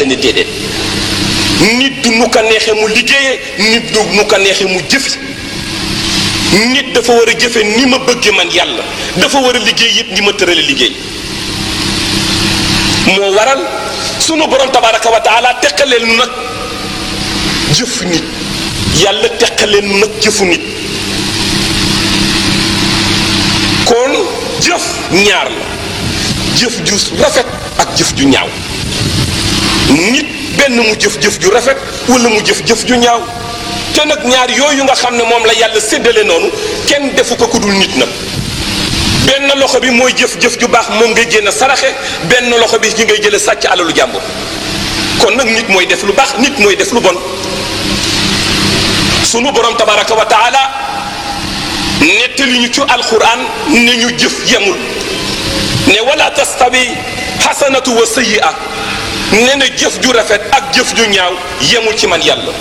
yàlla ne déedéet nit du nu ko neexee mu liggéeyee nit du nu ko neexee mu jëfi nit dafa war a jëfe ni ma bëgge man yàlla dafa war a liggéey it ni ma tërale liggéey moo waral sunu borom tabaraka wa taala teqaleel nu nag jëf nit yàlla teqaleel nu nag jëfu nit kon jëf ñaar la jëf ju rafet ak jëf ju ñaaw nit benn mu jëf-jëf ju rafet wala mu jëf-jëf ju ñaaw te nag ñaar yooyu nga xam ne moom la yàlla séddale noonu kenn defu ko ku dul nit nag benn loxo bi mooy jëf-jëf ju baax moom ngay génn saraxe benn loxo bi ci ngay jële sàcc alalu jàmbur kon nag nit mooy def lu baax nit mooy def lu bon sunu borom tabaraka wa taala nettali ñu ci alquran ne ñu jëf yemul ne wala tastawi xasanatu wa sayyi'a ne na jëf ju rafet ak jëf ju ñaaw yemul ci man yàlla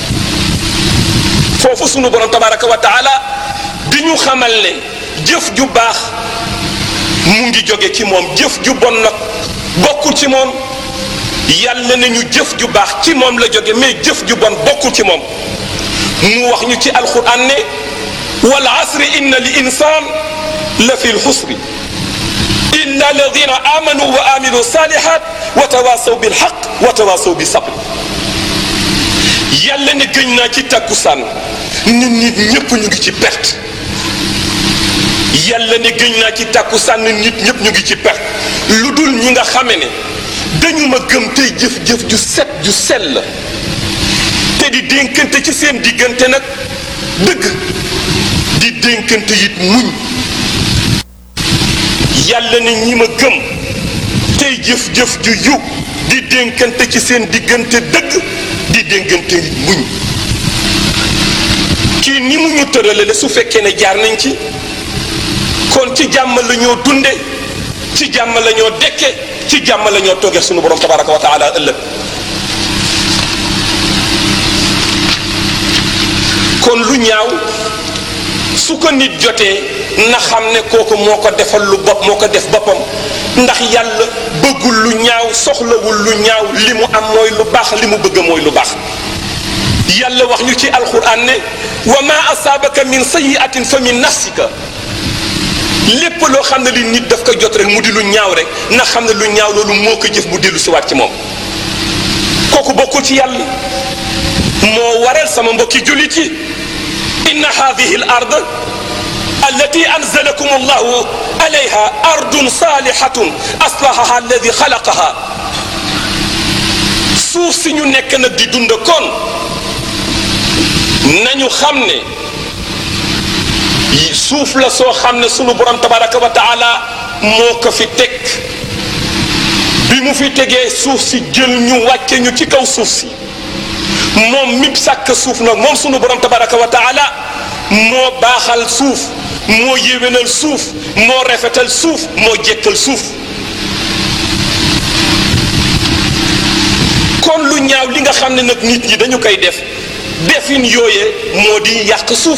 foofu sunu borom tabaraka wa taala di ñu xamal ne jëf ju baax mu ngi jóge ci moom jëf ju bon nag bokkul ci moom yàlla ne ñu jëf ju baax ci moom la jóge mais jëf ju bon bokkul ci moom mu wax ñu ci alquran ne wal asri inna li insan la fi lxusri illa alladina amanu wa amilu salihat wa tawasaw bilxaq wa tawasaw bi sabr yàlla ne gëñ naa ci takkusaan nit ñëpp ñu ngi ci perte yàlla ne gëñ naa ci takkusaan nit ñëpp ñu ngi ci perte lu dul ñi nga xame ne dañu ma gëm tey jëf-jëf ju set ju sell te di dénkante ci seen diggante nag dëgg di dénkante it muñ yàlla ne ñi ma gëm tey jëf-jëf ju yu di dénkante ci seen diggante dëgg di dénkante it muñ kii ni mu ñu tëralale su fekkee ne jaar nañ ci kon ci jàmm la ñoo dunde ci jàmm la ñoo dekke ci jàmm la ñoo toogee sunu borom tabaraka wa taala ëllëg kon lu ñaaw su ko nit jotee na xam ne kooku moo ko defal lu bopp moo ko def boppam ndax yàlla bëggul lu ñaaw soxlawul lu ñaaw li mu am mooy lu baax li mu bëgg mooy lu baax yàlla wax ñu ci alquran ne wa ma asaabaka min sayyi'atin fa min nafsika lépp loo xam ne li nit daf ko jot rek mu di lu ñaaw rek na xam ne lu ñaaw loolu moo ko jëf mu dellu si waat ci moom kooku bokkul ci yàlla moo waral sama mbokki jullit yi inna hadihi al ard allati anzalakum allahu alayha ardun salihatun aslahaha alladi xalaqaha suuf si ñu nekk nag di dund kon nañu xam ne suuf la soo xam ne sunu borom tabaraka wa taala moo ko fi teg bi mu fi tegee suuf si jël ñu wàcce ñu ci kaw suuf si moom mi sàkk suuf nag moom sunu borom tabaraka wa taala moo baaxal suuf moo yéwénal suuf moo rafetal suuf moo jekkal suuf kon lu ñaaw li nga xam ne nag nit ñi dañu koy def defin yooye moo di yàq suuf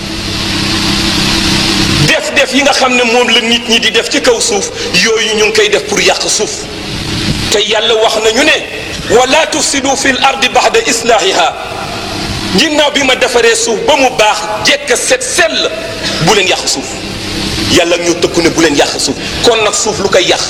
def yi nga xam ne moom la nit ñi di def ci kaw suuf yooyu ñu ngi koy def pour yàq suuf te yàlla wax nañu ne wala tufsidu fi l ardi baxda islaahiha ginnaaw bi ma defaree suuf ba mu baax jekk set sell bu leen yàq suuf yàlla ñu tëkku ne bu leen yàq suuf kon nag suuf lu koy yàq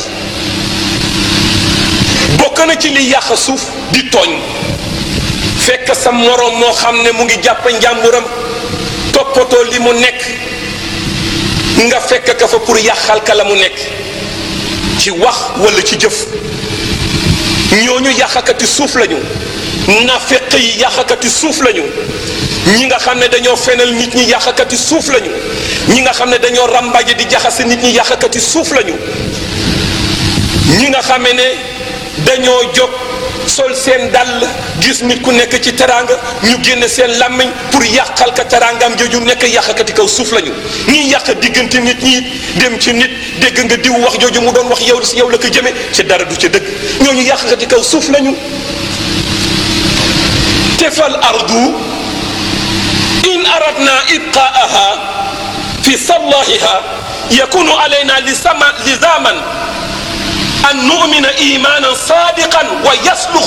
bokk na ci li yàq suuf di tooñ fekk sa moroom moo xam ne mu ngi jàpp njàmburam toppatoo li mu nekk nga fekk ka fa pour yàqal ka la mu nekk ci wax wala ci jëf ñooñu yàqakati suuf lañu nafeq yi yàqakati suuf lañu ñi nga xam ne dañoo fenal nit ñi yàqakati suuf lañu ñi nga xam ne dañoo ràmbaje di jaxase nit ñi yàqakati suuf lañu ñi nga xam ne dañoo jóg sol seen dàll gis nit ku nekk ci teraanga ñu génne seen làmmiñ pour yàqal ka teraangam jooju nekk yàqakati kaw suuf lañu ñiy yàq diggante nit ñi dem ci nit dégg nga diw wax jooju mu doon wax yow si yow la ko jëme ci dara du ca dëgg ñooñu yàqakati kaw suuf lañu te fal ardu in aradna ibqaaha fi sallahiha yakunu alayna lizaman an nu'mina imanan sadiqan wa yasluhu